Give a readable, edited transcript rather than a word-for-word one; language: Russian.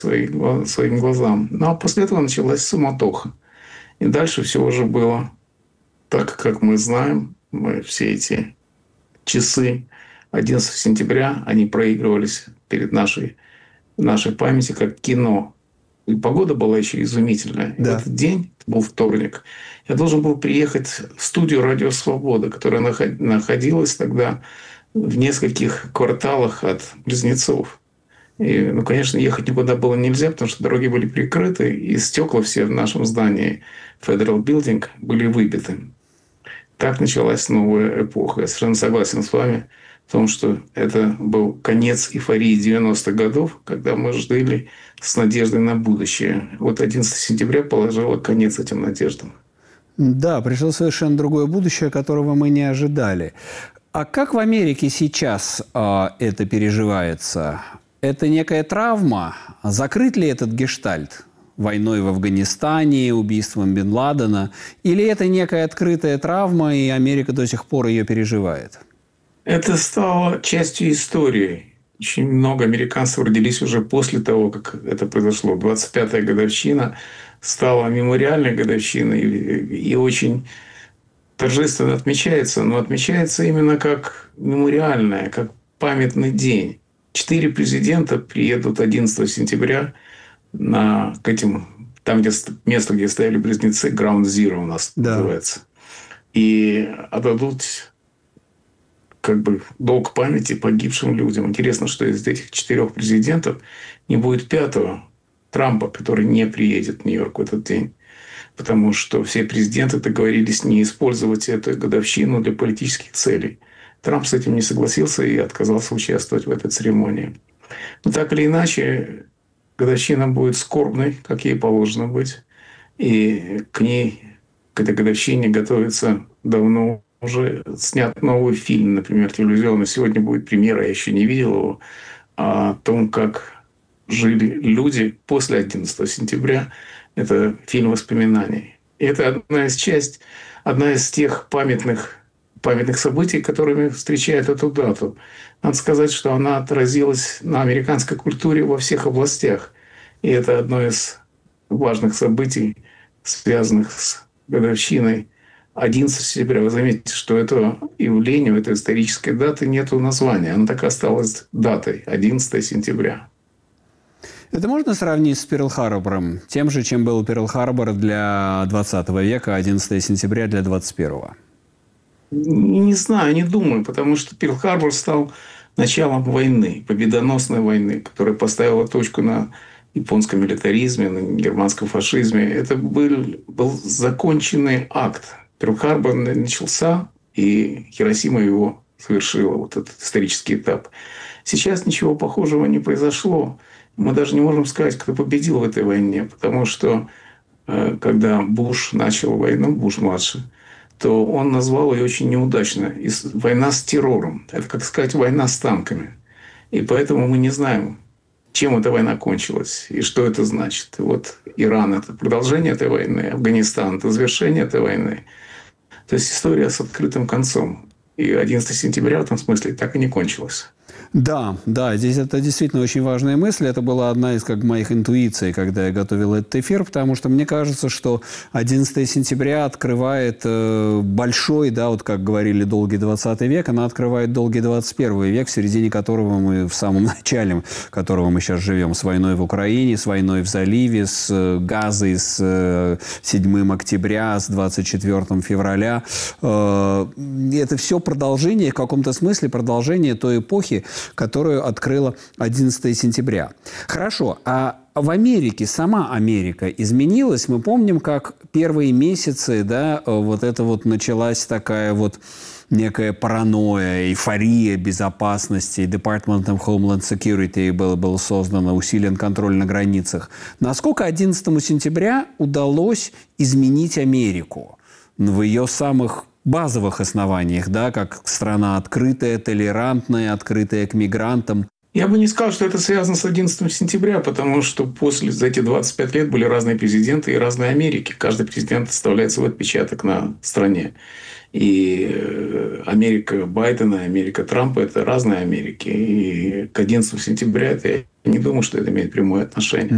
своим глазам. Ну а после этого началась суматоха. И дальше все уже было так, как мы знаем. Мы все эти часы 11 сентября, они проигрывались перед нашей памяти как кино. И погода была еще изумительная. И в Да. этот день, это был вторник, я должен был приехать в студию «Радио Свобода», которая находилась тогда в нескольких кварталах от Близнецов. И, ну, конечно, ехать никуда было нельзя, потому что дороги были прикрыты, и стекла все в нашем здании Federal Building были выбиты. Так началась новая эпоха. Я совершенно согласен с вами в том, что это был конец эйфории 90-х годов, когда мы жили с надеждой на будущее. Вот 11 сентября положило конец этим надеждам. Да, пришло совершенно другое будущее, которого мы не ожидали. А как в Америке сейчас это переживается? Это некая травма? Закрыт ли этот гештальт? Войной в Афганистане, убийством Бен Ладена? Или это некая открытая травма, и Америка до сих пор ее переживает? Это стало частью истории. Очень много американцев родились уже после того, как это произошло. 25-я годовщина стала мемориальной годовщиной и очень торжественно отмечается, но отмечается именно как мемориальная, как памятный день. 4 президента приедут 11 сентября к этим, там, где место, где стояли близнецы, Ground Zero у нас Да. называется, и отдадут как бы долг памяти погибшим людям. Интересно, что из этих 4 президентов не будет 5-го, Трампа, который не приедет в Нью-Йорк в этот день. Потому что все президенты договорились не использовать эту годовщину для политических целей. Трамп с этим не согласился и отказался участвовать в этой церемонии. Но так или иначе, годовщина будет скорбной, как ей положено быть. И к этой годовщине готовится давно. Уже снят новый фильм, например, телевизионный. Сегодня будет премьера, я еще не видел его, о том, как жили люди после 11 сентября. Это фильм воспоминаний. И это одна из тех памятных событий, которыми встречают эту дату. Надо сказать, что она отразилась на американской культуре во всех областях. И это одно из важных событий, связанных с годовщиной 11 сентября. Вы заметите, что этого явления, этой исторической даты нет названия. Она так и осталась датой 11 сентября. Это можно сравнить с Перл-Харбором? Тем же, чем был Перл-Харбор для 20 века, 11 сентября для 21-го? Не знаю, не думаю, потому что Перл-Харбор стал началом войны, победоносной войны, которая поставила точку на японском милитаризме, на германском фашизме. Это был законченный акт. Перл-Харбор начался, и Хиросима его совершила, вот этот исторический этап. Сейчас ничего похожего не произошло. Мы даже не можем сказать, кто победил в этой войне, потому что когда Буш начал войну, Буш-младший, то он назвал ее очень неудачно «война с террором». Это, как сказать, война с танками. И поэтому мы не знаем, чем эта война кончилась и что это значит. И вот Иран – это продолжение этой войны, Афганистан – это завершение этой войны. То есть история с открытым концом. И 11 сентября в этом смысле так и не кончилась. Да, да, здесь это действительно очень важная мысль. Это была одна из моих интуиций, когда я готовил этот эфир, потому что мне кажется, что 11 сентября открывает большой, да, вот как говорили, долгий 20 век, она открывает долгий 21 век, в середине которого мы, в самом начале которого мы сейчас живем, с войной в Украине, с войной в заливе, с Газой, с 7 октября, с 24 февраля. Это все продолжение, в каком-то смысле продолжение той эпохи, которую открыла 11 сентября. Хорошо, а в Америке, сама Америка изменилась? Мы помним, как первые месяцы, да, вот это вот началась такая вот некая паранойя, эйфория безопасности. Department of Homeland Security был создан, усилен контроль на границах. Насколько 11 сентября удалось изменить Америку в ее самых базовых основаниях, да, как страна открытая, толерантная, открытая к мигрантам? Я бы не сказал, что это связано с 11 сентября, потому что за эти 25 лет были разные президенты и разные Америки. Каждый президент оставляет свой отпечаток на стране. И Америка Байдена, Америка Трампа – это разные Америки. И к 11 сентября я не думаю, что это имеет прямое отношение.